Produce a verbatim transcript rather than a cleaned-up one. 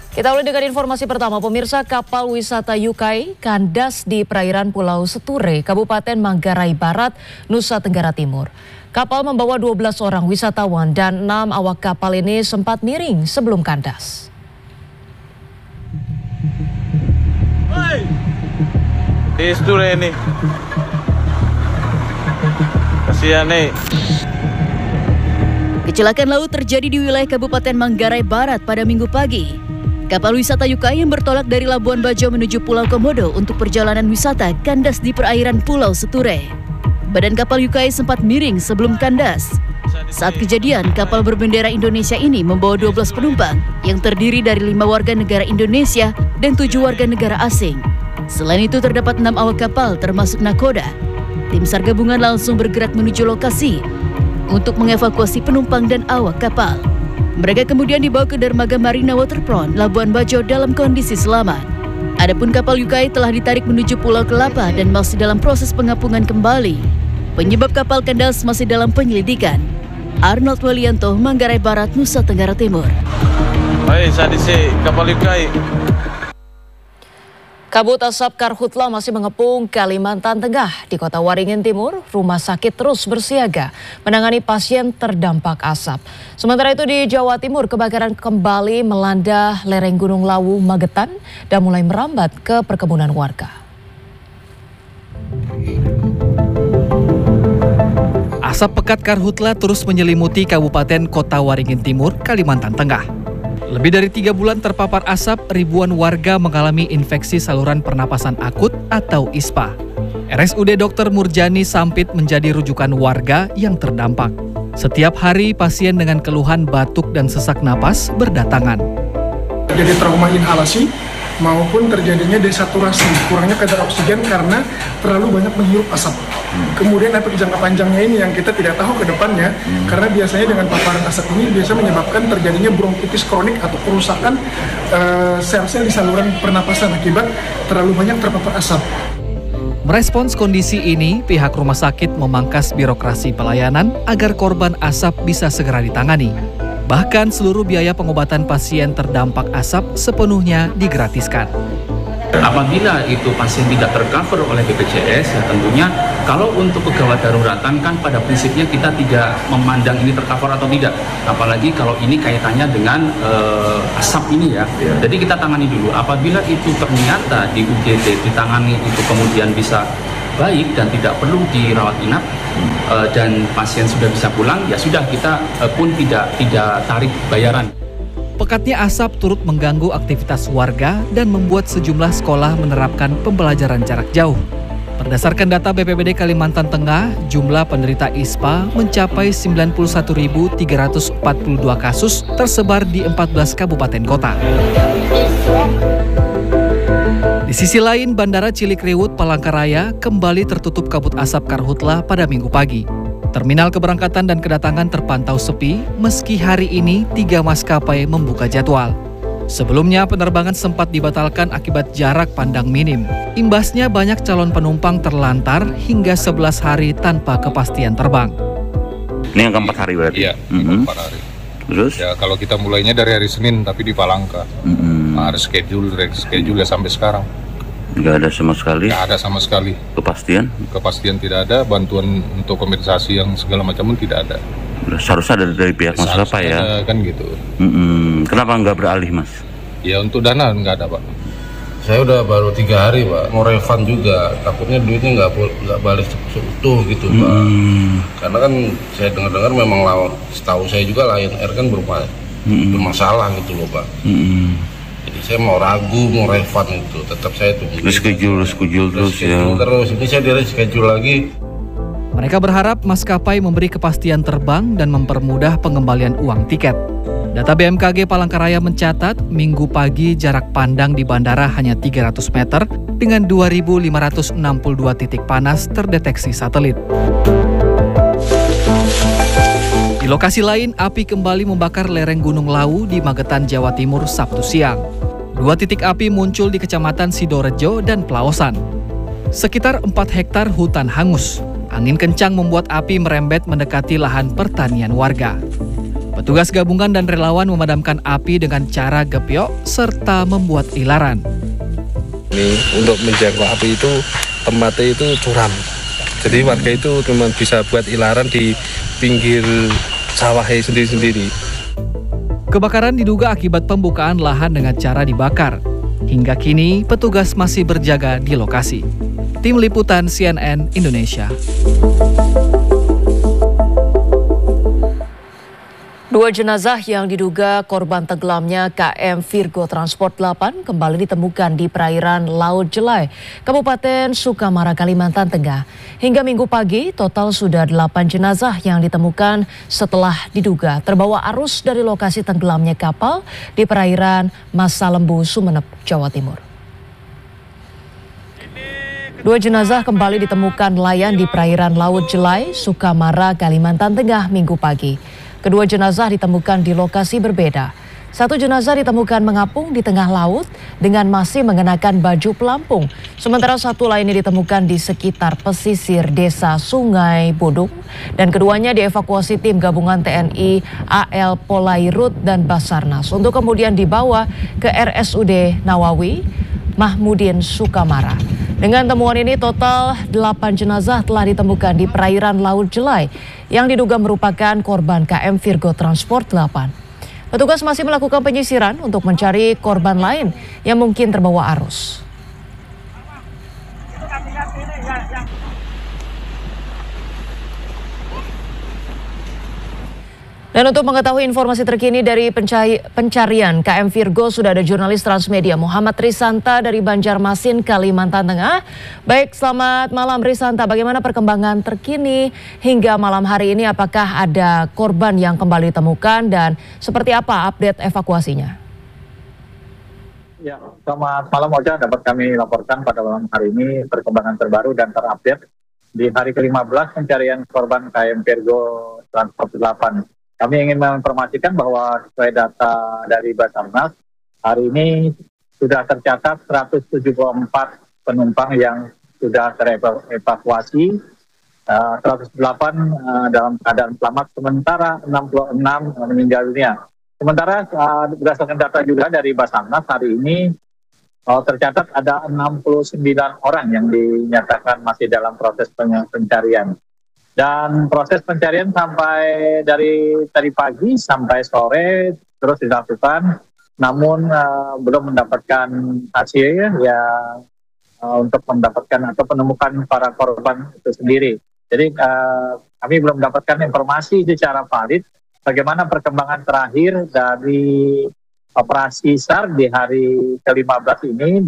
Kita mulai dengan informasi pertama, pemirsa. Kapal wisata Yukai kandas di perairan Pulau Seture, Kabupaten Manggarai Barat, Nusa Tenggara Timur. Kapal membawa dua belas orang wisatawan dan enam awak kapal ini sempat miring sebelum kandas. Hai, di Seture ini. Kasihan nih. Kecelakaan laut terjadi di wilayah Kabupaten Manggarai Barat pada Minggu pagi. Kapal wisata Yukai yang bertolak dari Labuan Bajo menuju Pulau Komodo untuk perjalanan wisata kandas di perairan Pulau Seture. Badan kapal Yukai sempat miring sebelum kandas. Saat kejadian, kapal berbendera Indonesia ini membawa dua belas penumpang yang terdiri dari lima warga negara Indonesia dan tujuh warga negara asing. Selain itu terdapat enam awak kapal termasuk nakoda. Tim SAR gabungan langsung bergerak menuju lokasi untuk mengevakuasi penumpang dan awak kapal. Mereka kemudian dibawa ke dermaga Marina Waterfront, Labuan Bajo dalam kondisi selamat. Adapun kapal Yukai telah ditarik menuju Pulau Kelapa dan masih dalam proses pengapungan kembali. Penyebab kapal kandas masih dalam penyelidikan. Arnold Walianto, Manggarai Barat, Nusa Tenggara Timur. Hai, saat ini kapal Yukai. Kabut asap karhutla masih mengepung Kalimantan Tengah. Di Kota Waringin Timur, rumah sakit terus bersiaga menangani pasien terdampak asap. Sementara itu di Jawa Timur, kebakaran kembali melanda lereng Gunung Lawu, Magetan dan mulai merambat ke perkebunan warga. Asap pekat karhutla terus menyelimuti Kabupaten Kota Waringin Timur, Kalimantan Tengah. Lebih dari tiga bulan terpapar asap, ribuan warga mengalami infeksi saluran pernapasan akut atau I S P A. R S U D Dokter Murjani Sampit menjadi rujukan warga yang terdampak. Setiap hari pasien dengan keluhan batuk dan sesak napas berdatangan. Terjadi trauma inhalasi maupun terjadinya desaturasi, kurangnya kadar oksigen karena terlalu banyak menghirup asap. Kemudian efek jangka panjangnya ini yang kita tidak tahu ke depannya, hmm. karena biasanya dengan paparan asap ini biasa menyebabkan terjadinya bronkitis kronik atau kerusakan uh, sel-sel di saluran pernapasan akibat terlalu banyak terpapar asap. Merespons kondisi ini, pihak rumah sakit memangkas birokrasi pelayanan agar korban asap bisa segera ditangani. Bahkan seluruh biaya pengobatan pasien terdampak asap sepenuhnya digratiskan. Apabila itu pasien tidak tercover oleh B P J S, ya tentunya kalau untuk pegawai daruratan kan pada prinsipnya kita tidak memandang ini tercover atau tidak. Apalagi kalau ini kaitannya dengan uh, asap ini ya. Jadi kita tangani dulu. Apabila itu ternyata di U G D ditangani itu kemudian bisa baik dan tidak perlu dirawat inap uh, dan pasien sudah bisa pulang, ya sudah kita uh, pun tidak tidak tarik bayaran. Pekatnya asap turut mengganggu aktivitas warga dan membuat sejumlah sekolah menerapkan pembelajaran jarak jauh. Berdasarkan data B P B D Kalimantan Tengah, jumlah penderita I S P A mencapai sembilan puluh satu ribu tiga ratus empat puluh dua kasus tersebar di empat belas kabupaten kota. Di sisi lain, Bandara Cilikriwut, Palangkaraya kembali tertutup kabut asap karhutla pada Minggu pagi. Terminal keberangkatan dan kedatangan terpantau sepi, meski hari ini tiga maskapai membuka jadwal. Sebelumnya penerbangan sempat dibatalkan akibat jarak pandang minim. Imbasnya banyak calon penumpang terlantar hingga sebelas hari tanpa kepastian terbang. Ini yang keempat hari berarti? Iya, mm-hmm. keempat hari. Terus? Ya kalau kita mulainya dari hari Senin tapi di Palangka. Mm-hmm. Nah, ada schedule, schedule ya sampai sekarang. Nggak ada sama sekali? Nggak ada sama sekali. Kepastian? Kepastian tidak ada, bantuan untuk kompensasi yang segala macam pun tidak ada. Seharusnya ada dari pihak maskapai ya? Ada, kan gitu. Mm-mm. Kenapa nggak beralih, Mas? Ya untuk dana nggak ada, Pak. Saya udah baru tiga hari, Pak. Mau refund juga, takutnya duitnya nggak nggak balik seutuh gitu, Pak. Mm. Karena kan saya dengar-dengar memang lawan, setahu saya juga Lion Air kan berupa mm. bermasalah gitu loh, Pak. Mm. Jadi saya mau ragu, mau refund itu, tetap saya tunggu. Reschedule, reschedule terus ya. Terus, ini saya di reschedule lagi. Mereka berharap maskapai memberi kepastian terbang dan mempermudah pengembalian uang tiket. Data B M K G Palangkaraya mencatat, Minggu pagi jarak pandang di bandara hanya tiga ratus meter dengan dua ribu lima ratus enam puluh dua titik panas terdeteksi satelit. Di lokasi lain, api kembali membakar lereng Gunung Lawu di Magetan, Jawa Timur, Sabtu siang. Dua titik api muncul di Kecamatan Sidorejo dan Pelaosan. Sekitar empat hektar hutan hangus. Angin kencang membuat api merembet mendekati lahan pertanian warga. Petugas gabungan dan relawan memadamkan api dengan cara gebyok serta membuat ilaran. Ini untuk menjangkau api itu tempatnya itu curam. Jadi warga itu cuma bisa buat ilaran di pinggir sawah sendiri-sendiri. Kebakaran diduga akibat pembukaan lahan dengan cara dibakar. Hingga kini petugas masih berjaga di lokasi. Tim Liputan C N N Indonesia. Dua jenazah yang diduga korban tenggelamnya K M Virgo Transport delapan kembali ditemukan di perairan Laut Jelai, Kabupaten Sukamara, Kalimantan Tengah. Hingga minggu pagi, total sudah delapan jenazah yang ditemukan setelah diduga terbawa arus dari lokasi tenggelamnya kapal di perairan Masalembu, Sumeneb, Jawa Timur. Dua jenazah kembali ditemukan nelayan di perairan Laut Jelai, Sukamara, Kalimantan Tengah minggu pagi. Kedua jenazah ditemukan di lokasi berbeda. Satu jenazah ditemukan mengapung di tengah laut dengan masih mengenakan baju pelampung. Sementara satu lainnya ditemukan di sekitar pesisir desa Sungai Budung. Dan keduanya dievakuasi tim gabungan T N I, A L Polairut dan Basarnas untuk kemudian dibawa ke R S U D Nawawi Mahmudin Sukamara. Dengan temuan ini total delapan jenazah telah ditemukan di perairan Laut Jelai yang diduga merupakan korban K M Virgo Transport delapan. Petugas masih melakukan penyisiran untuk mencari korban lain yang mungkin terbawa arus. Dan untuk mengetahui informasi terkini dari pencari, pencarian K M Virgo sudah ada jurnalis Transmedia Muhammad Risanta dari Banjarmasin, Kalimantan Tengah. Baik, selamat malam Risanta. Bagaimana perkembangan terkini hingga malam hari ini? Apakah ada korban yang kembali ditemukan dan seperti apa update evakuasinya? Ya, selamat malam Oja. Dapat kami laporkan pada malam hari ini perkembangan terbaru dan terupdate di hari ke lima belas pencarian korban K M Virgo Transport delapan. Kami ingin menginformasikan bahwa sesuai data dari Basarnas, hari ini sudah tercatat seratus tujuh puluh empat penumpang yang sudah terevakuasi, uh, seratus delapan uh, dalam keadaan selamat, sementara enam puluh enam meninggal dunia. Sementara uh, berdasarkan data juga dari Basarnas, hari ini uh, tercatat ada enam puluh sembilan orang yang dinyatakan masih dalam proses pencarian. Dan proses pencarian sampai dari tadi pagi sampai sore terus dilakukan, namun uh, belum mendapatkan hasil ya uh, untuk mendapatkan atau menemukan para korban itu sendiri. Jadi uh, kami belum mendapatkan informasi secara valid bagaimana perkembangan terakhir dari operasi S A R di hari ke lima belas ini